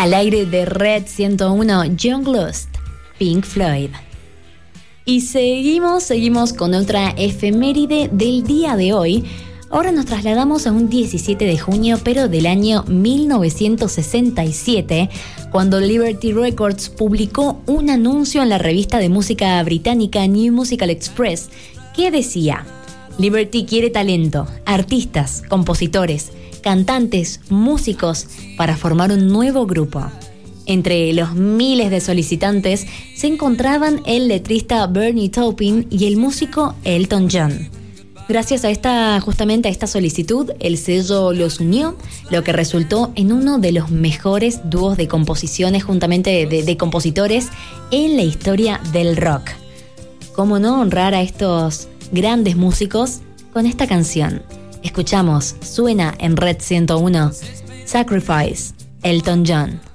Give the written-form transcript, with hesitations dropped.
Al aire de Red 101, Young Lust, Pink Floyd. Y seguimos con otra efeméride del día de hoy. Ahora nos trasladamos a un 17 de junio, pero del año 1967, cuando Liberty Records publicó un anuncio en la revista de música británica New Musical Express que decía: Liberty quiere talento, artistas, compositores, cantantes, músicos para formar un nuevo grupo. Entre los miles de solicitantes se encontraban el letrista Bernie Taupin y el músico Elton John. Gracias a esta solicitud, el sello los unió, lo que resultó en uno de los mejores dúos de composiciones juntamente de compositores en la historia del rock. ¿Cómo no honrar a estos grandes músicos con esta canción? Escuchamos, suena en Red 101, Sacrifice, Elton John.